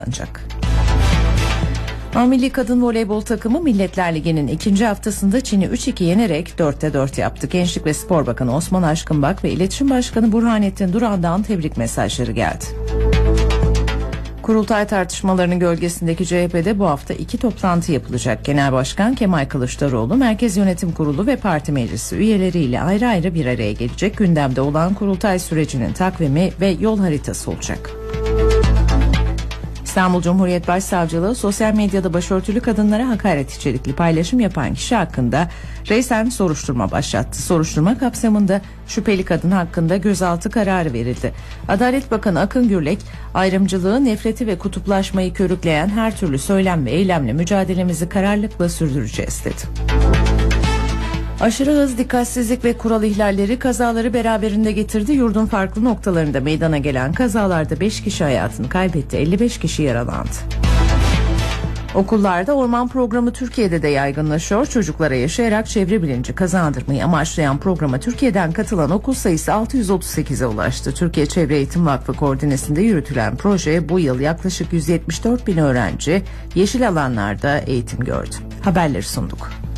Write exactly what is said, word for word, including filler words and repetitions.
Ancak. Milli Kadın Voleybol takımı Milletler Ligi'nin ikinci haftasında Çin'i üç iki yenerek dörtte dört yaptı. Gençlik ve Spor Bakanı Osman Aşkınbak ve İletişim Başkanı Burhanettin Duran'dan tebrik mesajları geldi. Kurultay tartışmalarının gölgesindeki C H P'de bu hafta iki toplantı yapılacak. Genel Başkan Kemal Kılıçdaroğlu, Merkez Yönetim Kurulu ve Parti Meclisi üyeleriyle ayrı ayrı bir araya gelecek. Gündemde olan kurultay sürecinin takvimi ve yol haritası olacak. İstanbul Cumhuriyet Başsavcılığı sosyal medyada başörtülü kadınlara hakaret içerikli paylaşım yapan kişi hakkında reysen soruşturma başlattı. Soruşturma kapsamında şüpheli kadın hakkında gözaltı kararı verildi. Adalet Bakanı Akın Gürlek, ayrımcılığı, nefreti ve kutuplaşmayı körükleyen her türlü söylem ve eylemle mücadelemizi kararlılıkla sürdüreceğiz dedi. Aşırı hız, dikkatsizlik ve kural ihlalleri kazaları beraberinde getirdi. Yurdun farklı noktalarında meydana gelen kazalarda beş kişi hayatını kaybetti, elli beş kişi yaralandı. Okullarda orman programı Türkiye'de de yaygınlaşıyor. Çocuklara yaşayarak çevre bilinci kazandırmayı amaçlayan programa Türkiye'den katılan okul sayısı altı yüz otuz sekize ulaştı. Türkiye Çevre Eğitim Vakfı koordinesinde yürütülen proje bu yıl yaklaşık yüz yetmiş dört bin öğrenci yeşil alanlarda eğitim gördü. Haberleri sunduk.